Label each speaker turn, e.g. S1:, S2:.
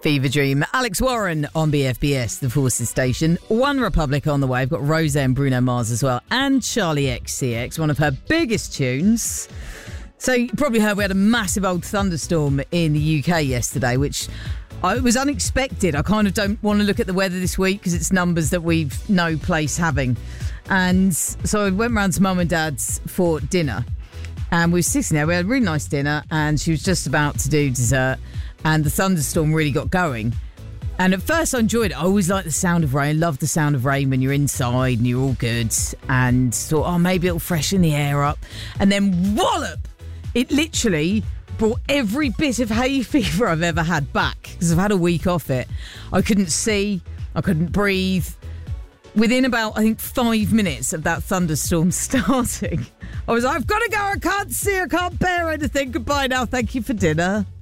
S1: Fever Dream. Alex Warren on BFBS, the Forces Station. One Republic on the way. I've got Rosé and Bruno Mars as well. And Charlie XCX, one of her biggest tunes. So you probably heard we had a massive old thunderstorm in the UK yesterday, which it was unexpected. I kind of don't want to look at the weather this week because it's numbers that we've no place having. And so I went round to Mum and Dad's for dinner. And we were sitting there. We had a really nice dinner and she was just about to do dessert. And the thunderstorm really got going. And at first I enjoyed it. I always like the sound of rain. Love the sound of rain when you're inside and you're all good. And thought, maybe it'll freshen the air up. And then wallop! It literally brought every bit of hay fever I've ever had back. Because I've had a week off it. I couldn't see. I couldn't breathe. Within about, I think, 5 minutes of that thunderstorm starting, I was like, I've got to go. I can't see. I can't bear anything. Goodbye now. Thank you for dinner.